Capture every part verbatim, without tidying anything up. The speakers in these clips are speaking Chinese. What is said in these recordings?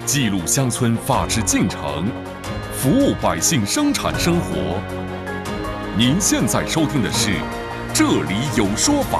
记录乡村法治进程，服务百姓生产生活。您现在收听的是《这里有说法》。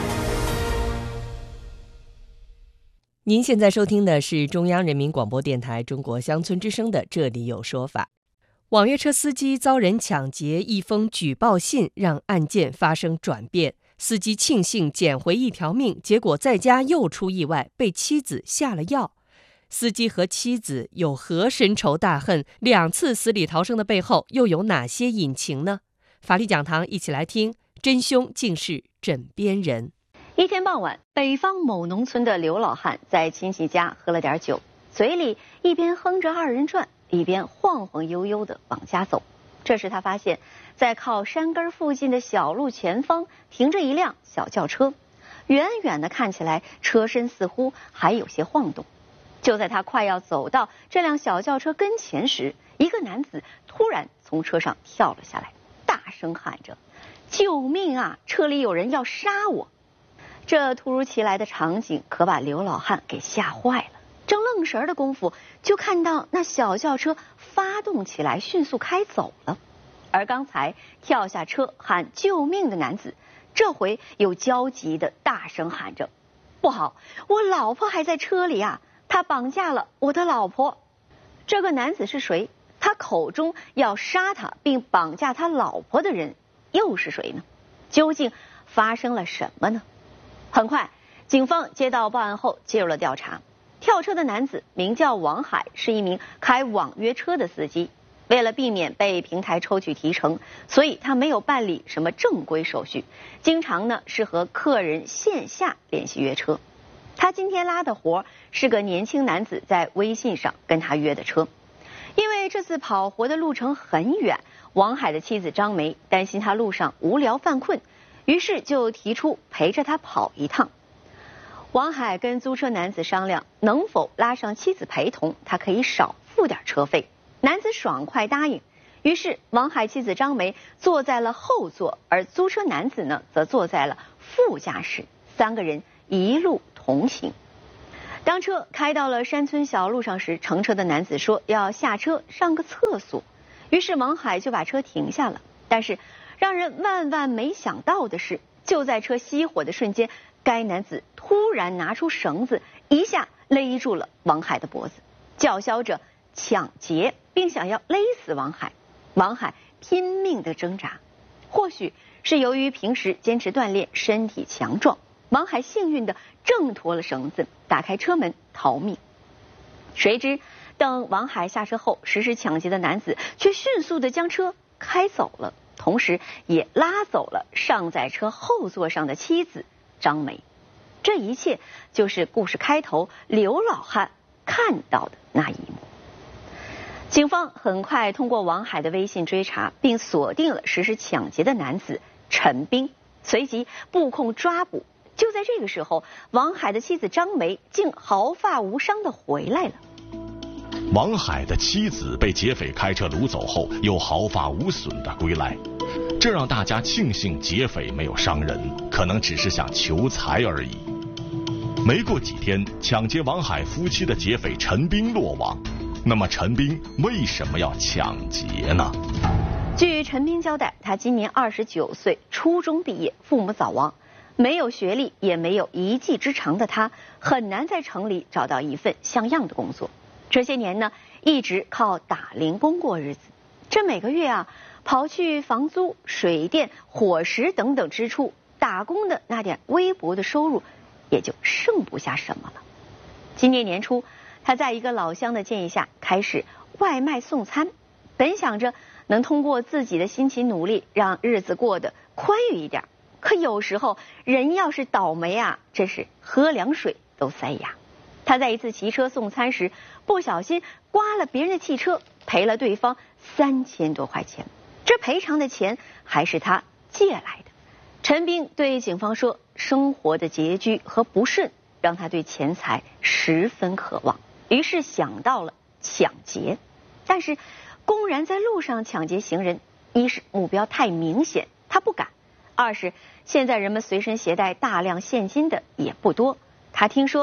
您现在收听的是中央人民广播电台中国乡村之声的《这里有说法》。网约车司机遭人抢劫，一封举报信让案件发生转变。司机庆幸捡回一条命，结果在家又出意外，被妻子下了药。司机和妻子有何深仇大恨？两次死里逃生的背后又有哪些隐情呢？法律讲堂一起来听，真凶竟是枕边人。 一天傍晚，北方某农村的刘老汉在亲戚家喝了点酒，嘴里一边哼着二人转，一边晃晃悠悠地往家走。这时他发现，在靠山根附近的小路前方停着一辆小轿车，远远的看起来车身似乎还有些晃动。就在他快要走到这辆小轿车跟前时，一个男子突然从车上跳了下来，大声喊着：“救命啊！车里有人要杀我！”这突如其来的场景可把刘老汉给吓坏了。正愣神的功夫，就看到那小轿车发动起来，迅速开走了。而刚才跳下车喊救命的男子，这回又焦急地大声喊着：“不好，我老婆还在车里啊！他绑架了我的老婆。”这个男子是谁？他口中要杀他并绑架他老婆的人又是谁呢？究竟发生了什么呢？很快，警方接到报案后介入了调查。跳车的男子名叫王海，是一名开网约车的司机。为了避免被平台抽取提成，所以他没有办理什么正规手续，经常呢是和客人线下联系约车。他今天拉的活是个年轻男子在微信上跟他约的车。因为这次跑活的路程很远，王海的妻子张梅担心他路上无聊犯困，于是就提出陪着他跑一趟。王海跟租车男子商量能否拉上妻子陪同，他可以少付点车费。男子爽快答应，于是王海妻子张梅坐在了后座，而租车男子呢则坐在了副驾驶，三个人一路同行。当车开到了山村小路上时，乘车的男子说要下车上个厕所，于是王海就把车停下了。但是让人万万没想到的是，就在车熄火的瞬间，该男子突然拿出绳子，一下勒住了王海的脖子，叫嚣着抢劫，并想要勒死王海。王海拼命的挣扎，或许是由于平时坚持锻炼，身体强壮，王海幸运的挣脱了绳子，打开车门逃命。谁知等王海下车后，实施抢劫的男子却迅速的将车开走了，同时也拉走了上在车后座上的妻子张梅。这一切就是故事开头刘老汉看到的那一幕。警方很快通过王海的微信追查，并锁定了实施抢劫的男子陈斌，随即布控抓捕。就在这个时候，王海的妻子张梅竟毫发无伤地回来了。 王海的妻子被劫匪开车掳走后，又毫发无损地归来，这让大家庆幸劫匪没有伤人，可能只是想求财而已。没过几天，抢劫王海夫妻的劫匪陈斌落网。那么陈斌为什么要抢劫呢？ 据陈斌交代，他今年二十九岁，初中毕业，父母早亡，没有学历也没有一技之长的他，很难在城里找到一份像样的工作。这些年呢，一直靠打零工过日子。这每个月啊，刨去房租、水电、伙食等等支出，打工的那点微薄的收入也就剩不下什么了。今年年初，他在一个老乡的建议下开始外卖送餐，本想着能通过自己的辛勤努力让日子过得宽裕一点，可有时候人要是倒霉啊，真是喝凉水都塞牙。他在一次骑车送餐时不小心刮了别人的汽车，赔了对方三千多块钱，这赔偿的钱还是他借来的。陈斌对警方说，生活的拮据和不顺让他对钱财十分渴望，于是想到了抢劫。但是公然在路上抢劫行人，一是目标太明显，他不敢；二是现在人们随身携带大量现金的也不多。他听说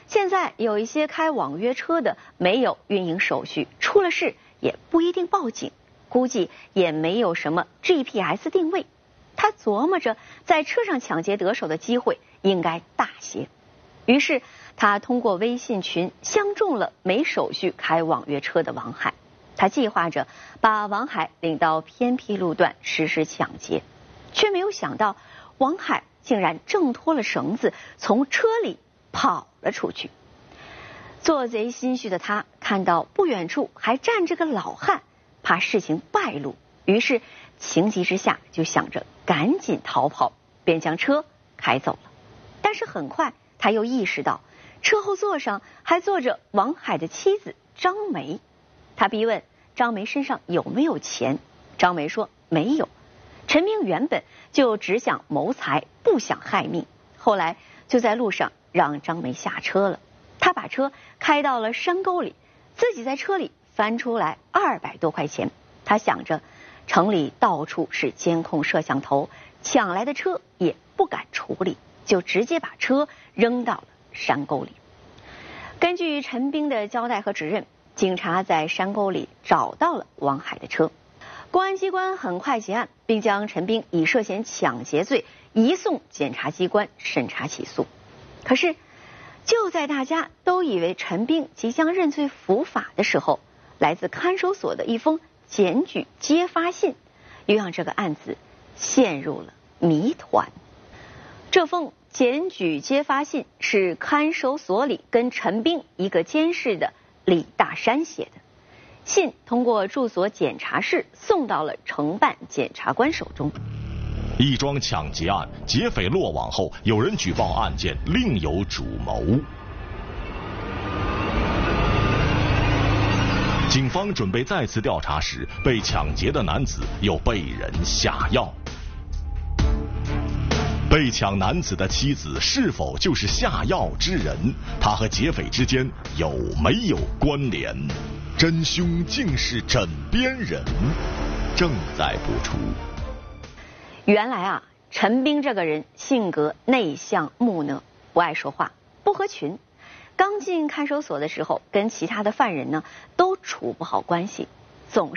现在有一些开网约车的没有运营手续，出了事也不一定报警，估计也没有什么 G P S 定位。他琢磨着在车上抢劫得手的机会应该大些，于是他通过微信群相中了没手续开网约车的王海。他计划着把王海领到偏僻路段实施抢劫，却没有想到王海竟然挣脱了绳子，从车里跑了出去。做贼心虚的他看到不远处还站着个老汉，怕事情败露，于是情急之下就想着赶紧逃跑，便将车开走了。但是很快他又意识到车后座上还坐着王海的妻子张梅。他逼问张梅身上有没有钱，张梅说没有。陈兵原本就只想谋财，不想害命，后来就在路上让张梅下车了。他把车开到了山沟里，自己在车里翻出来二百多块钱。他想着城里到处是监控摄像头，抢来的车也不敢处理，就直接把车扔到了山沟里。根据陈兵的交代和指认，警察在山沟里找到了王海的车。公安机关很快结案，并将陈兵以涉嫌抢劫罪移送检察机关审查起诉。可是就在大家都以为陈兵即将认罪伏法的时候，来自看守所的一封检举揭发信又让这个案子陷入了谜团。这封检举揭发信是看守所里跟陈兵一个监视的李大山写的，信通过住所检查室送到了承办检察官手中。 一桩抢劫案，劫匪落网后，有人举报案件另有主谋。警方准备再次调查时，被抢劫的男子又被人下药。被抢男子的妻子是否就是下药之人？他和劫匪之间有没有关联？真凶竟是枕边人，正在播出。 原来啊，陈兵这个人性格内向木讷，不爱说话，不合群。刚进看守所的时候，跟其他的犯人呢都处不好关系，总是